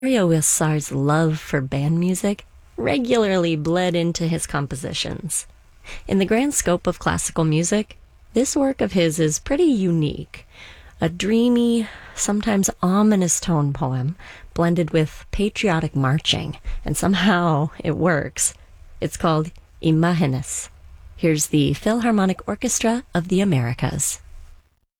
Mario Wilsar's love for band music regularly bled into his compositions. In the grand scope of classical music, this work of his is pretty unique. A dreamy, sometimes ominous tone poem blended with patriotic marching, and somehow it works. It's called Imágenes. Here's the Philharmonic Orchestra of the Americas.